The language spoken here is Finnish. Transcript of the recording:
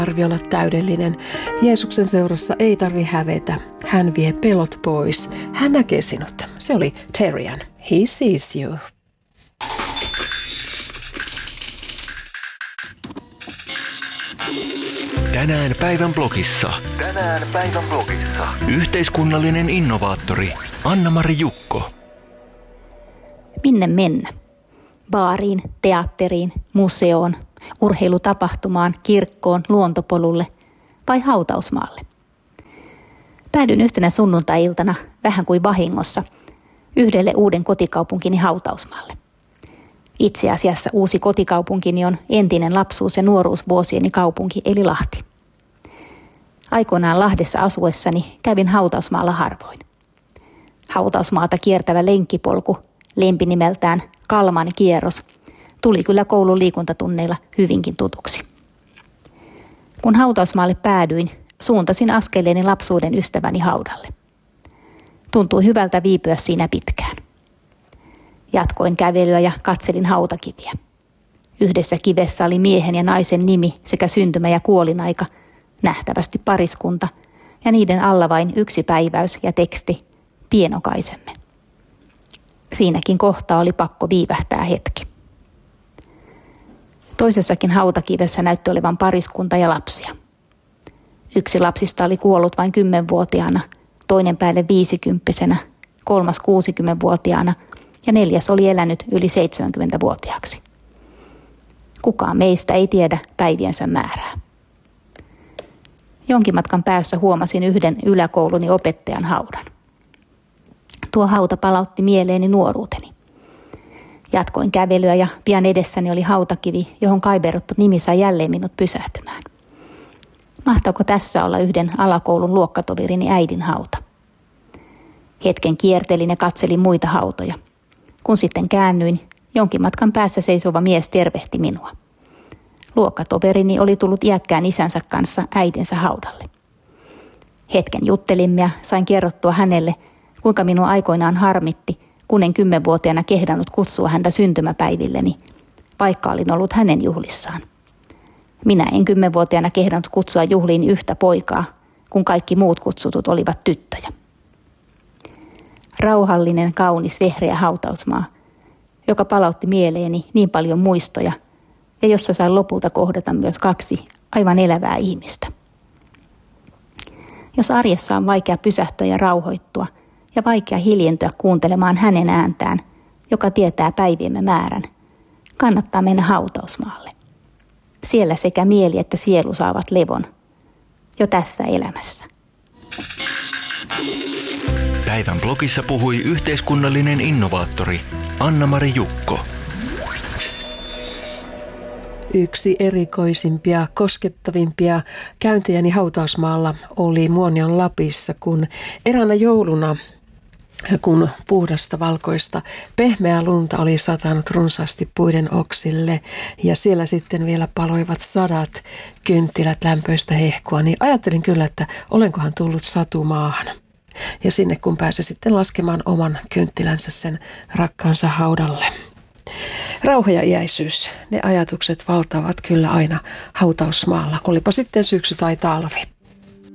Tarvi olla täydellinen. Jeesuksen seurassa ei tarvi hävetä. Hän vie pelot pois. Hän näkee sinut. Se oli Terrian. He sees you. Tänään päivän blogissa. Yhteiskunnallinen innovaattori Anna-Mari Jukko. Minne mennä? Baariin, teatteriin, museoon, urheilutapahtumaan, kirkkoon, luontopolulle vai hautausmaalle? Päädyin yhtenä sunnuntai-iltana vähän kuin vahingossa yhdelle uuden kotikaupunkini hautausmaalle. Itse asiassa uusi kotikaupunkini on entinen lapsuus- ja nuoruusvuosieni kaupunki eli Lahti. Aikoinaan Lahdessa asuessani kävin hautausmaalla harvoin. Hautausmaata kiertävä lenkkipolku, lempinimeltään Kalman kierros, tuli kyllä koulun liikuntatunneilla hyvinkin tutuksi. Kun hautausmaalle päädyin, suuntasin askeleeni lapsuuden ystäväni haudalle. Tuntui hyvältä viipyä siinä pitkään. Jatkoin kävelyä ja katselin hautakiviä. Yhdessä kivessä oli miehen ja naisen nimi sekä syntymä- ja kuolinaika, nähtävästi pariskunta, ja niiden alla vain yksi päiväys ja teksti, pienokaisemme. Siinäkin kohtaa oli pakko viivähtää hetki. Toisessakin hautakivessä näytti olevan pariskunta ja lapsia. Yksi lapsista oli kuollut vain 10-vuotiaana, toinen päälle 50-vuotiaana, kolmas 60-vuotiaana ja neljäs oli elänyt yli 70-vuotiaaksi. Kukaan meistä ei tiedä päiviensä määrää. Jonkin matkan päässä huomasin yhden yläkouluni opettajan haudan. Tuo hauta palautti mieleeni nuoruuteni. Jatkoin kävelyä ja pian edessäni oli hautakivi, johon kaiverrettu nimi sai jälleen minut pysähtymään. Mahtaako tässä olla yhden alakoulun luokkatoverini äidin hauta? Hetken kiertelin ja katselin muita hautoja. Kun sitten käännyin, jonkin matkan päässä seisova mies tervehti minua. Luokkatoverini oli tullut iäkkään isänsä kanssa äitinsä haudalle. Hetken juttelimme ja sain kerrottua hänelle, kuinka minua aikoinaan harmitti, kun en 10-vuotiaana kehdannut kutsua häntä syntymäpäivilleni, vaikka olin ollut hänen juhlissaan. Minä en 10-vuotiaana kehdannut kutsua juhliin yhtä poikaa, kun kaikki muut kutsutut olivat tyttöjä. Rauhallinen, kaunis, vehreä hautausmaa, joka palautti mieleeni niin paljon muistoja ja jossa sain lopulta kohdata myös kaksi aivan elävää ihmistä. Jos arjessa on vaikea pysähtyä ja rauhoittua ja vaikea hiljentyä kuuntelemaan hänen ääntään, joka tietää päiviemme määrän, kannattaa mennä hautausmaalle. Siellä sekä mieli että sielu saavat levon jo tässä elämässä. Päivän blogissa puhui yhteiskunnallinen innovaattori Anna-Mari Jukko. Yksi erikoisimpia, koskettavimpia käyntejäni hautausmaalla oli Muonion Lapissa, kun eräänä jouluna, kun puhdasta valkoista pehmeää lunta oli satanut runsaasti puiden oksille ja siellä sitten vielä paloivat 100 kynttilät lämpöistä hehkua, niin ajattelin kyllä, että olenkohan tullut satumaahan. Ja sinne kun pääsi sitten laskemaan oman kynttilänsä sen rakkaansa haudalle. Rauha ja iäisyys, ne ajatukset valtaavat kyllä aina hautausmaalla, olipa sitten syksy tai talvi.